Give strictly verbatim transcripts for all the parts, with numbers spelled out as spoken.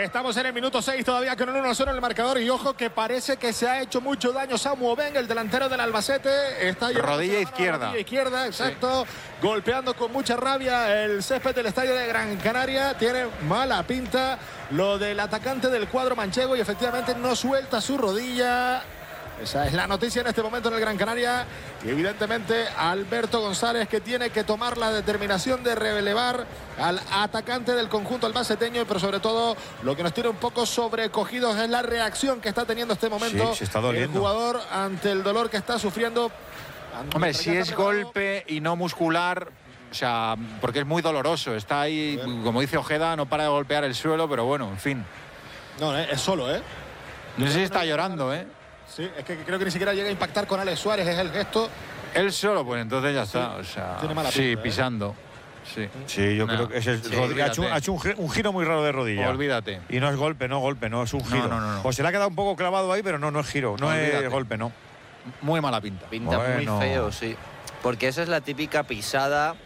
Estamos en el minuto seis todavía con un uno a cero en el marcador. Y ojo que parece que se ha hecho mucho daño Samu Obenga, el delantero del Albacete. Está rodilla izquierda. Rodilla izquierda, exacto. Sí. Golpeando con mucha rabia el césped del estadio de Gran Canaria. Tiene mala pinta lo del atacante del cuadro manchego y efectivamente no suelta su rodilla. Esa es la noticia en este momento en el Gran Canaria. Y evidentemente Alberto González, que tiene que tomar la determinación de relevar al atacante del conjunto albaceteño, pero sobre todo lo que nos tiene un poco sobrecogidos es la reacción que está teniendo este momento sí, se está doliendo. el jugador ante el dolor que está sufriendo. Hombre, si es golpe y no muscular, o sea, porque es muy doloroso. Está ahí, como dice Ojeda, no para de golpear el suelo, pero bueno, en fin. No, es solo, ¿eh? No sé si está llorando, ¿eh? Sí, es que creo que ni siquiera llega a impactar con Alex Suárez, es el gesto. Él solo, pues entonces ya sí, está. O sea, tiene mala sí, pinta, pisando. ¿eh? Sí, sí yo no, creo que es el sí, ha hecho, ha hecho un, un giro muy raro de rodilla. Olvídate. Y no es golpe, no golpe, no es un giro. No, no, no, no. Pues se le ha quedado un poco clavado ahí, pero no, no es giro, no olvídate. Es golpe, no. Muy mala pinta. Pinta bueno. muy feo, sí. Porque esa es la típica pisada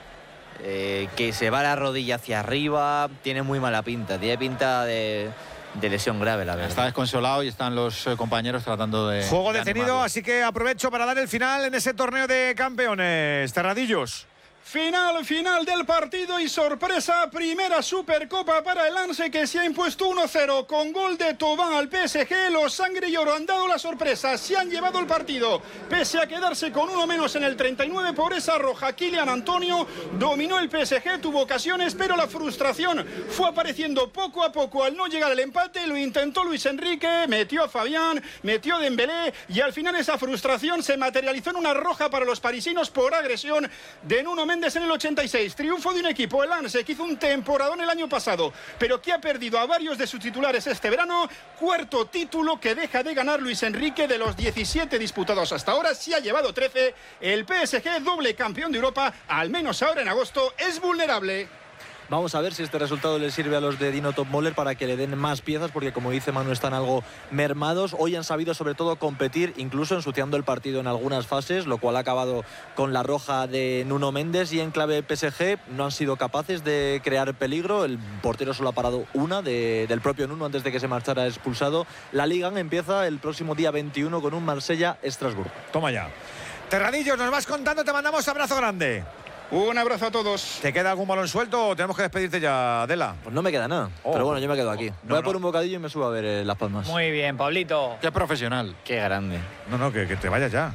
eh, que se va la rodilla hacia arriba, tiene muy mala pinta, tiene pinta de... de lesión grave, la verdad. Está desconsolado y están los eh, compañeros tratando de... Juego de detenido, animarlo. Así que aprovecho para dar el final en ese torneo de campeones. Terradillos. Final, final del partido y sorpresa, primera Supercopa para el Lance que se ha impuesto uno cero con gol de Tobán al P S G. Los sangre y oro han dado la sorpresa, se han llevado el partido. Pese a quedarse con uno menos en el treinta y nueve por esa roja, Kylian Antonio dominó el P S G, tuvo ocasiones, pero la frustración fue apareciendo poco a poco al no llegar al empate. Lo intentó Luis Enrique, metió a Fabián, metió a Dembélé y al final esa frustración se materializó en una roja para los parisinos por agresión de Nuno Mendes en el ochenta y seis. Triunfo de un equipo, el Lance, que hizo un temporadón el año pasado, pero que ha perdido a varios de sus titulares este verano. Cuarto título que deja de ganar Luis Enrique de los diecisiete disputados hasta ahora. Se ha llevado trece. El P S G, doble campeón de Europa, al menos ahora en agosto, es vulnerable. Vamos a ver si este resultado le sirve a los de Dino Topmoller para que le den más piezas, porque como dice Manu, están algo mermados. Hoy han sabido sobre todo competir, incluso ensuciando el partido en algunas fases, lo cual ha acabado con la roja de Nuno Mendes. Y en clave P S G no han sido capaces de crear peligro. El portero solo ha parado una de, del propio Nuno antes de que se marchara expulsado. La Liga empieza el próximo día veintiuno con un Marsella-Estrasburgo. Toma ya. Terradillos, nos vas contando, te mandamos abrazo grande. Un abrazo a todos. ¿Te queda algún balón suelto o tenemos que despedirte ya, Adela? Pues no me queda nada. Oh. Pero bueno, yo me quedo aquí. Voy no, a por no. un bocadillo y me subo a ver eh, Las Palmas. Muy bien, Pablito. Qué profesional. Qué grande. No, no, que, que te vayas ya.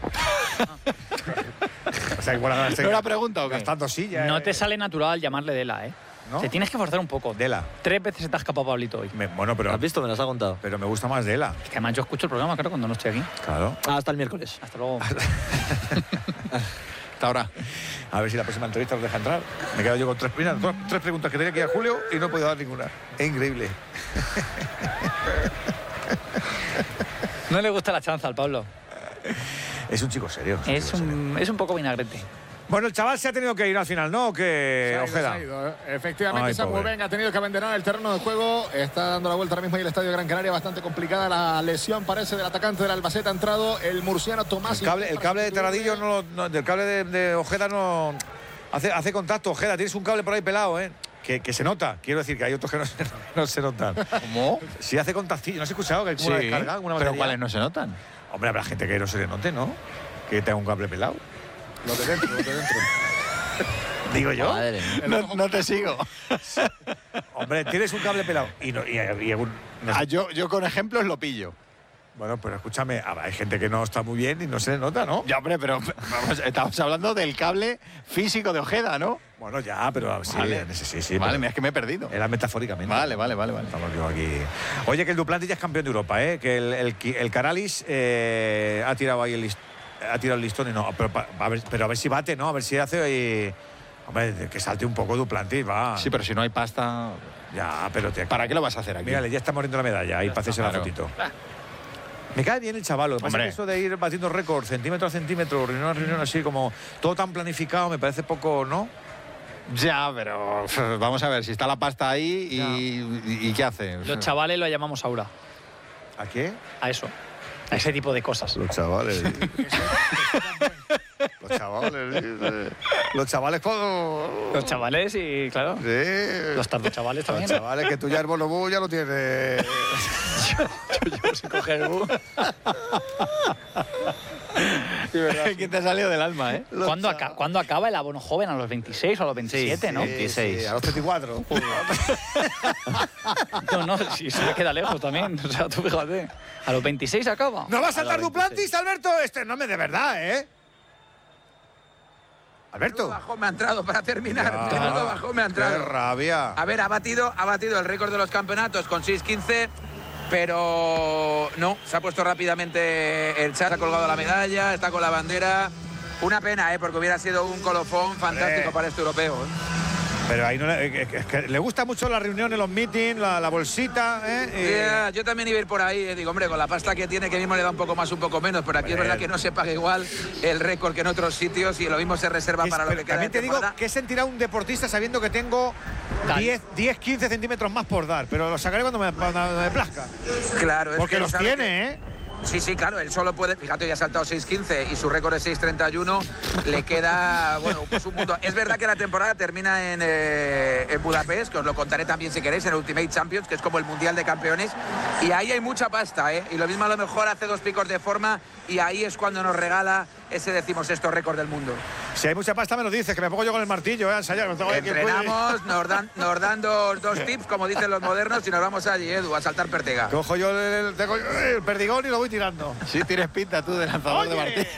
O sea, igual ahora estoy ¿No era pregunta o qué? Gastando sillas. No te sale natural llamarle Dela, ¿eh? ¿No? Te tienes que forzar un poco. Dela. Tres veces se te ha escapado Pablito hoy. Me, bueno, pero... ¿Has visto? Me las ha contado. Pero me gusta más Dela. Es que además yo escucho el programa, claro, cuando no estoy aquí. Claro. Ah, hasta el miércoles. Hasta luego. Hasta ahora. A ver si la próxima entrevista nos deja entrar. Me he quedado yo con tres, mira, tres preguntas que tenía que ir a Julio y no he podido dar ninguna. Es increíble. No le gusta la chanza al Pablo. Es un chico serio. Es, es, un, un, serio. es un poco vinagrete. Bueno, el chaval se ha tenido que ir al final, ¿no? Que se ha ido, Ojeda. Se ha ido, ¿eh? Efectivamente, Samu Obenga ha tenido que abandonar el terreno de juego. Está dando la vuelta ahora mismo en el estadio de Gran Canaria. Bastante complicada la lesión, parece, del atacante del Albacete. Ha entrado el murciano Tomás. El cable, el cable de Terradillo, no, no, del cable de, de Ojeda no... Hace, hace contacto, Ojeda. Tienes un cable por ahí pelado, ¿eh? Que, que se nota. Quiero decir que hay otros que no se, no se notan. ¿Cómo? Sí, hace contactillo. ¿No has escuchado que hay como sí, una descarga? Alguna pero ¿cuáles no se notan? Hombre, habrá gente que no se le note, ¿no? Que tenga un cable pelado. Lo de dentro, lo de dentro. Digo yo. Madre, no, no te sigo. Hombre, tienes un cable pelado. Y, no, y, y algún, no ah, yo, yo con ejemplos lo pillo. Bueno, pero escúchame, hay gente que no está muy bien y no se le nota, ¿no? Ya, hombre, pero vamos, estamos hablando del cable físico de Ojeda, ¿no? Bueno, ya, pero sí, vale, sí, sí, sí vale, mira, es que me he perdido. Era metafóricamente. Vale, vale, vale, vale. Estamos yo aquí. Oye, que el Duplantis ya es campeón de Europa, ¿eh? Que el, el, el Caralis eh, ha tirado ahí el listón, ha tirado el listón y no, pero a ver, pero a ver si bate, ¿no? A ver si hace ahí. Hombre, que salte un poco Duplantis, va. Sí, pero si no hay pasta. Ya, pero te... ¿Para qué lo vas a hacer aquí? Mírale, ya está muriendo la medalla ahí para hacerse la fotito. Me cae bien el chaval. Lo que pasa es que eso de ir batiendo récords, centímetro a centímetro, reunión a reunión, así como todo tan planificado, me parece poco, ¿no? Ya, pero vamos a ver, si está la pasta ahí y, y, y ¿qué hace? Los chavales lo llamamos aura. ¿A qué? A eso. A ese tipo de cosas. Los chavales. Los chavales, sí, los chavales cuando... Los chavales y, claro, sí. los tardos chavales también. Los chavales, que tú ya el bonobú ya lo tienes. yo, yo, yo sin coger el bus. Sí, verdad, que te ha salido del alma, ¿eh? ¿Cuándo, aca ¿Cuándo acaba el abono joven? ¿A los veintiséis o a los veintisiete, sí, no? veintiséis. Sí, a los treinta y cuatro. No, no, si se me queda lejos también. O sea, tú fíjate. ¿A los veintiséis acaba? ¿No va a saltar Duplantis, Alberto? Este no me de verdad, ¿eh? Alberto. Menudo bajón me ha entrado para terminar. Ya, Menudo bajón me ha entrado. ¡Qué rabia! A ver, ha batido, ha batido el récord de los campeonatos con seis quince, pero no, se ha puesto rápidamente el chat, ha colgado la medalla, está con la bandera. Una pena, ¿eh? Porque hubiera sido un colofón fantástico Eh. para este europeo, ¿eh? Pero ahí no le, es que le gusta mucho la reunión, los meetings, la, la bolsita, ¿eh? Y... Yeah, yo también iba a ir por ahí, eh. Digo, hombre, con la pasta que tiene, que mismo le da un poco más, un poco menos, pero aquí Hombre. es verdad que no se paga igual el récord que en otros sitios y lo mismo se reserva Es- para lo pero que queda también de te digo, temporada. ¿qué sentirá un deportista sabiendo que tengo Dale. diez, diez, quince centímetros más por dar? Pero lo sacaré cuando me, cuando me plazca. Claro, es Porque que los sabe que- tiene, ¿eh? Sí, sí, claro, él solo puede, fíjate, ya ha saltado seis quince y su récord es seis treinta y uno, le queda, bueno, pues un mundo. Es verdad que la temporada termina en, eh, en Budapest, que os lo contaré también si queréis, en el Ultimate Champions, que es como el Mundial de Campeones, y ahí hay mucha pasta, ¿eh? Y lo mismo a lo mejor hace dos picos de forma y ahí es cuando nos regala ese decimosexto récord del mundo. Si hay mucha pasta me lo dices, que me pongo yo con el martillo, ¿eh? A ensayar. No tengo que- Entrenamos, nos dan, nos dan dos, dos tips, como dicen los modernos, y nos vamos allí, Edu, a saltar pertega. Cojo yo el, tengo el perdigón y lo voy tirando. Sí, tienes pinta tú de lanzador de martillo.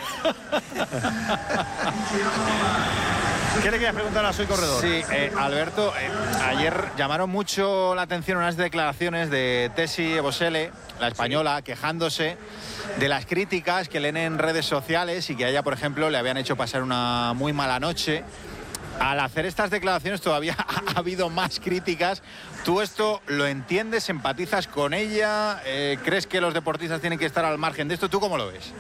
¿Qué le querías preguntar a Soy Corredor? Sí, eh, Alberto, eh, ayer llamaron mucho la atención unas declaraciones de Tessie Ebosele, la española, quejándose de las críticas que leen en redes sociales y que a ella, por ejemplo, le habían hecho pasar una muy mala noche. Al hacer estas declaraciones todavía ha habido más críticas. ¿Tú esto lo entiendes, empatizas con ella? Eh, ¿Crees que los deportistas tienen que estar al margen de esto? ¿Tú cómo lo ves?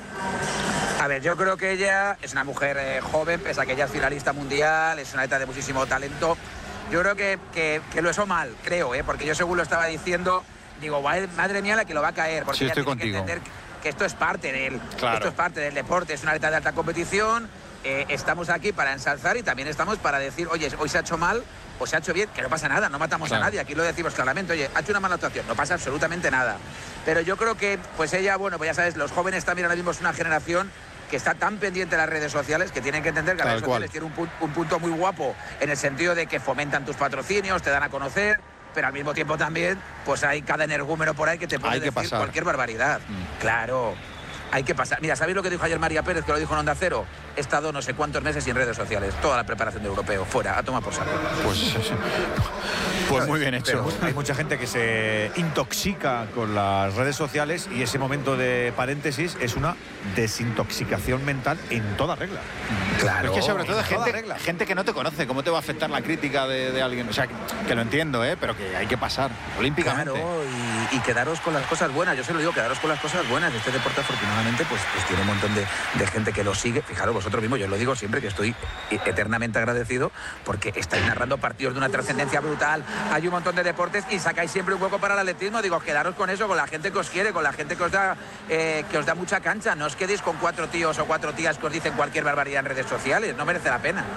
A ver, yo creo que ella es una mujer eh, joven, pese a que ella es finalista mundial, es una atleta de muchísimo talento. Yo creo que, que, que lo hizo mal, creo, ¿eh? Porque yo según lo estaba diciendo, digo, madre mía la que lo va a caer. Porque Sí, ella estoy tiene contigo. que entender que esto es parte de él. Claro. Esto es parte del deporte, es una atleta de alta competición. Eh, estamos aquí para ensalzar y también estamos para decir, oye, hoy se ha hecho mal o se ha hecho bien, que no pasa nada, no matamos Claro. a nadie, aquí lo decimos claramente, oye, ha hecho una mala actuación, no pasa absolutamente nada. Pero yo creo que, pues ella, bueno, pues ya sabes, los jóvenes también ahora mismo es una generación que está tan pendiente de las redes sociales que tienen que entender que las Tal redes cual. sociales tienen un, pu- un punto muy guapo en el sentido de que fomentan tus patrocinios, te dan a conocer, pero al mismo tiempo también, pues hay cada energúmero por ahí que te puede Hay que decir pasar. cualquier barbaridad. Claro. Hay que pasar. Mira, ¿sabéis lo que dijo ayer María Pérez, que lo dijo en Onda Cero? He estado no sé cuántos meses sin redes sociales. Toda la preparación de europeo. Fuera, a tomar por saco. Pues, pues muy bien hecho. Pero hay mucha gente que se intoxica con las redes sociales y ese momento de paréntesis es una desintoxicación mental en toda regla. Claro. Es que sobre todo en toda gente, regla. gente que no te conoce, ¿cómo te va a afectar la crítica de, de alguien? O sea, que, que lo entiendo, ¿eh? Pero que hay que pasar olímpicamente. Claro, y, y quedaros con las cosas buenas. Yo se lo digo, quedaros con las cosas buenas. Este deporte, afortunadamente, pues, pues tiene un montón de, de gente que lo sigue. Fijaros vosotros mismos, yo os lo digo siempre, que estoy eternamente agradecido porque estáis narrando partidos de una trascendencia brutal. Hay un montón de deportes y sacáis siempre un hueco para el atletismo. Digo, quedaros con eso, con la gente que os quiere, con la gente que os da, eh, que os da mucha cancha. No os quedéis con cuatro tíos o cuatro tías que os dicen cualquier barbaridad en redes sociales. No merece la pena.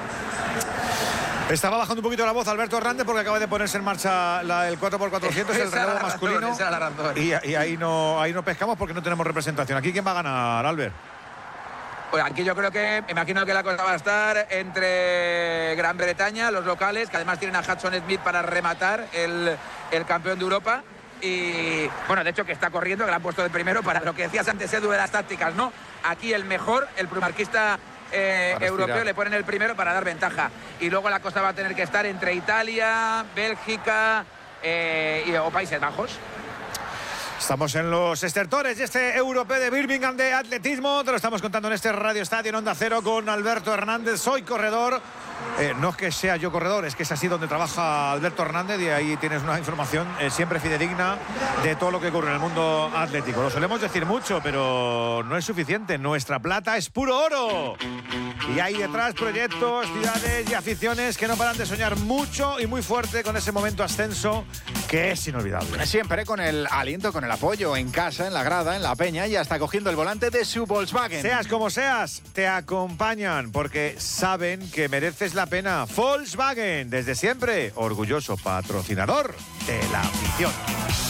Estaba bajando un poquito la voz Alberto Hernández porque acaba de ponerse en marcha la- el cuatro por cuatrocientos, el Esa era relevo la razón, masculino. esa era la razón. Y, y ahí, no, ahí no pescamos porque no tenemos representación. ¿Aquí quién va a ganar, Albert? Pues aquí yo creo que, me imagino que la cosa va a estar entre Gran Bretaña, los locales, que además tienen a Hudson Smith para rematar el, el campeón de Europa. Y bueno, de hecho que está corriendo, que le han puesto de primero para lo que decías antes, Edu, de las tácticas, ¿no? Aquí el mejor, el primarquista eh, Para europeo, estirar. le ponen el primero para dar ventaja. Y luego la cosa va a tener que estar entre Italia, Bélgica eh, y, o Países Bajos. Estamos en los estertores de este europeo de Birmingham de atletismo. Te lo estamos contando en este Radio Estadio en Onda Cero con Alberto Hernández. Soy corredor. Eh, no es que sea yo corredor, es que es así donde trabaja Alberto Hernández y ahí tienes una información eh, siempre fidedigna de todo lo que ocurre en el mundo atlético. Lo solemos decir mucho, pero no es suficiente. Nuestra plata es puro oro. Y hay detrás proyectos, ciudades y aficiones que no paran de soñar mucho y muy fuerte con ese momento ascenso que es inolvidable. Siempre con el aliento, con el apoyo en casa, en la grada, en la peña y hasta cogiendo el volante de su Volkswagen. Seas como seas, te acompañan porque saben que mereces la pena. Volkswagen, desde siempre, orgulloso patrocinador de la afición.